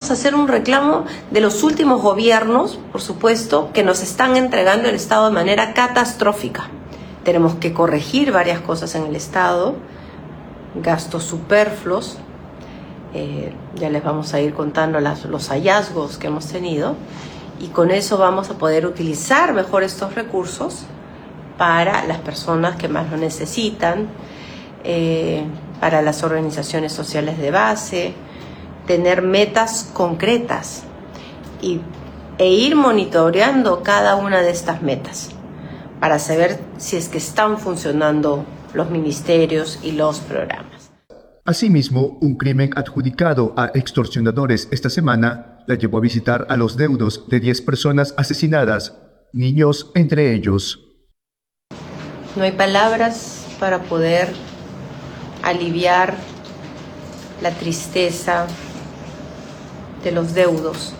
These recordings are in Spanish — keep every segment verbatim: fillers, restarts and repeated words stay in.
vamos a hacer un reclamo de los últimos gobiernos, por supuesto, que nos están entregando el Estado de manera catastrófica. Tenemos que corregir varias cosas en el Estado, gastos superfluos, eh, ya les vamos a ir contando las, los hallazgos que hemos tenido, y con eso vamos a poder utilizar mejor estos recursos para las personas que más lo necesitan, eh, para las organizaciones sociales de base, tener metas concretas y, e ir monitoreando cada una de estas metas para saber si es que están funcionando los ministerios y los programas. Asimismo, un crimen adjudicado a extorsionadores esta semana la llevó a visitar a los deudos de diez personas asesinadas, niños entre ellos. No hay palabras para poder aliviar la tristeza de los deudos.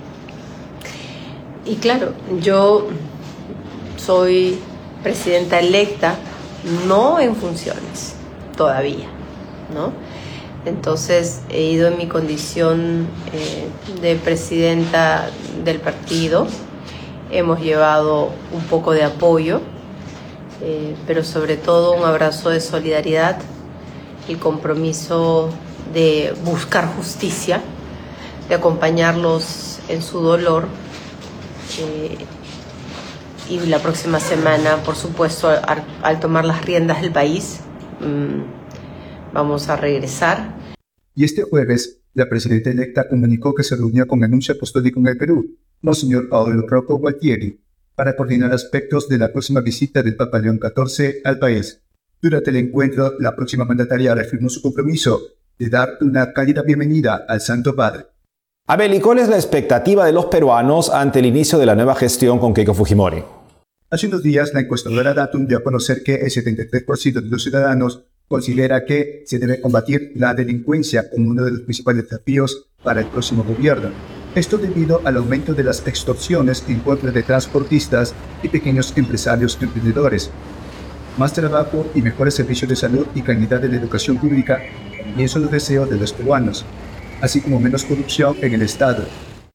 Y claro, yo soy presidenta electa, no en funciones todavía, ¿no? Entonces he ido en mi condición eh, de presidenta del partido, hemos llevado un poco de apoyo, eh, pero sobre todo un abrazo de solidaridad, el compromiso de buscar justicia, de acompañarlos en su dolor. Eh, y la próxima semana, por supuesto, al, al tomar las riendas del país, mmm, vamos a regresar. Y este jueves, la presidenta electa comunicó que se reunió con el nuncio apostólico en el Perú, Monseñor Paolo Rocco Gualtieri, para coordinar aspectos de la próxima visita del Papa León catorce al país. Durante el encuentro, la próxima mandataria reafirmó su compromiso de dar una cálida bienvenida al Santo Padre. Abel, ¿y cuál es la expectativa de los peruanos ante el inicio de la nueva gestión con Keiko Fujimori? Hace unos días, la encuestadora Datum dio a conocer que el setenta y tres por ciento de los ciudadanos considera que se debe combatir la delincuencia como uno de los principales desafíos para el próximo gobierno. Esto debido al aumento de las extorsiones en contra de transportistas y pequeños empresarios emprendedores. Más trabajo y mejores servicios de salud y calidad de la educación pública también son los deseos de los peruanos, así como menos corrupción en el Estado.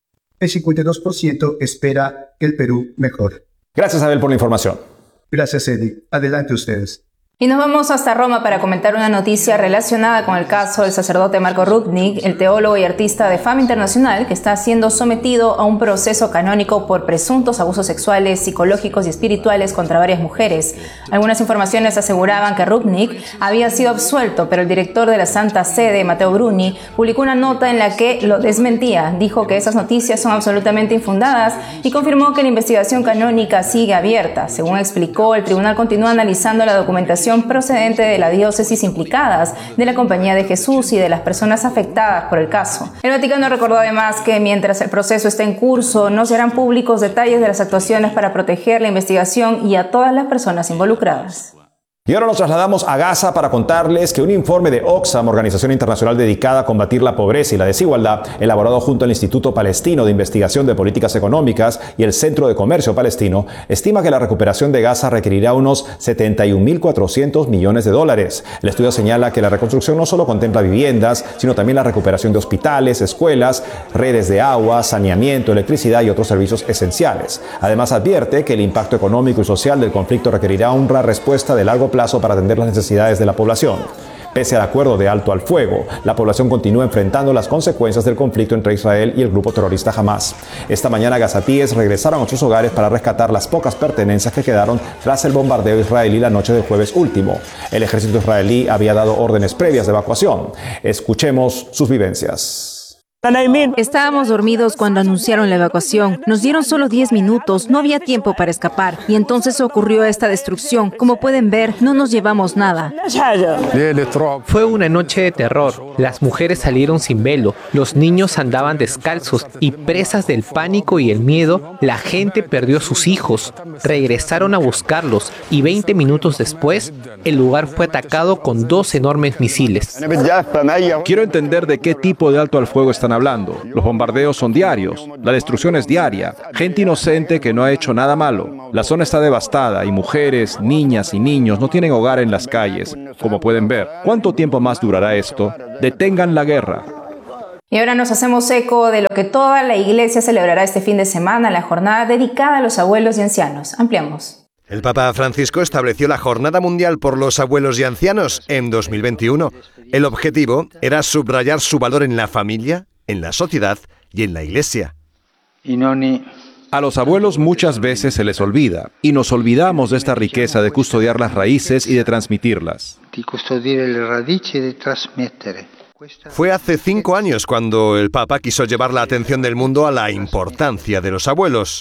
El cincuenta y dos por ciento espera que el Perú mejore. Gracias, Abel, por la información. Gracias, Eddie. Adelante ustedes. Y nos vamos hasta Roma para comentar una noticia relacionada con el caso del sacerdote Marco Rupnik, el teólogo y artista de fama internacional que está siendo sometido a un proceso canónico por presuntos abusos sexuales, psicológicos y espirituales contra varias mujeres. Algunas informaciones aseguraban que Rupnik había sido absuelto, pero el director de la Santa Sede, Matteo Bruni, publicó una nota en la que lo desmentía. Dijo que esas noticias son absolutamente infundadas y confirmó que la investigación canónica sigue abierta. Según explicó, el tribunal continúa analizando la documentación procedente de la diócesis implicadas, de la Compañía de Jesús y de las personas afectadas por el caso. El Vaticano recordó además que mientras el proceso está en curso, no serán públicos detalles de las actuaciones para proteger la investigación y a todas las personas involucradas. Y ahora nos trasladamos a Gaza para contarles que un informe de Oxfam, organización internacional dedicada a combatir la pobreza y la desigualdad, elaborado junto al Instituto Palestino de Investigación de Políticas Económicas y el Centro de Comercio Palestino, estima que la recuperación de Gaza requerirá unos setenta y un mil cuatrocientos millones de dólares. El estudio señala que la reconstrucción no solo contempla viviendas, sino también la recuperación de hospitales, escuelas, redes de agua, saneamiento, electricidad y otros servicios esenciales. Además, advierte que el impacto económico y social del conflicto requerirá una respuesta de largo plazo para atender las necesidades de la población. Pese al acuerdo de alto al fuego, la población continúa enfrentando las consecuencias del conflicto entre Israel y el grupo terrorista Hamas. Esta mañana, gazatíes regresaron a sus hogares para rescatar las pocas pertenencias que quedaron tras el bombardeo israelí la noche del jueves último. El ejército israelí había dado órdenes previas de evacuación. Escuchemos sus vivencias. Estábamos dormidos cuando anunciaron la evacuación. Nos dieron solo diez minutos, no había tiempo para escapar. Y entonces ocurrió esta destrucción. Como pueden ver, no nos llevamos nada. Fue una noche de terror. Las mujeres salieron sin velo, los niños andaban descalzos y presas del pánico y el miedo, la gente perdió a sus hijos. Regresaron a buscarlos y veinte minutos después, el lugar fue atacado con dos enormes misiles. Quiero entender de qué tipo de alto al fuego están hablando. Los bombardeos son diarios, la destrucción es diaria, gente inocente que no ha hecho nada malo. La zona está devastada y mujeres, niñas y niños no tienen hogar en las calles. Como pueden ver, ¿cuánto tiempo más durará esto? Detengan la guerra. Y ahora nos hacemos eco de lo que toda la iglesia celebrará este fin de semana, la jornada dedicada a los abuelos y ancianos. Ampliamos. El Papa Francisco estableció la Jornada Mundial por los Abuelos y Ancianos en dos mil veintiuno. El objetivo era subrayar su valor en la familia, en la sociedad y en la iglesia. A los abuelos muchas veces se les olvida, y nos olvidamos de esta riqueza de custodiar las raíces y de transmitirlas. Fue hace cinco años cuando el Papa quiso llevar la atención del mundo a la importancia de los abuelos.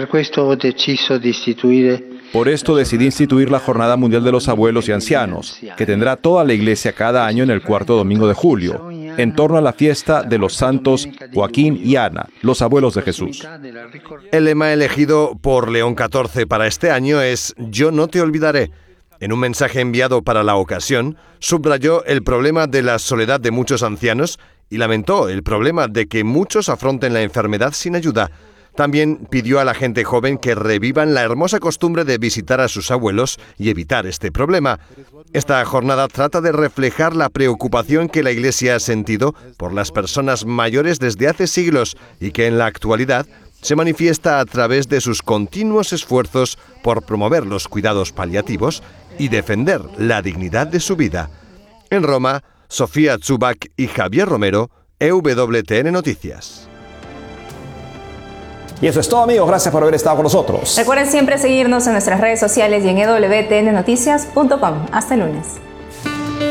Por esto decidí instituir la Jornada Mundial de los Abuelos y Ancianos, que tendrá toda la Iglesia cada año en el cuarto domingo de julio, en torno a la fiesta de los santos Joaquín y Ana, los abuelos de Jesús. El lema elegido por León catorce para este año es «Yo no te olvidaré». En un mensaje enviado para la ocasión, subrayó el problema de la soledad de muchos ancianos y lamentó el problema de que muchos afronten la enfermedad sin ayuda. También pidió a la gente joven que revivan la hermosa costumbre de visitar a sus abuelos y evitar este problema. Esta jornada trata de reflejar la preocupación que la Iglesia ha sentido por las personas mayores desde hace siglos y que en la actualidad se manifiesta a través de sus continuos esfuerzos por promover los cuidados paliativos y defender la dignidad de su vida. En Roma, Sofía Zubac y Javier Romero, E W T N Noticias. Y eso es todo, amigos. Gracias por haber estado con nosotros. Recuerden siempre seguirnos en nuestras redes sociales y en e w t n noticias punto com. Hasta el lunes.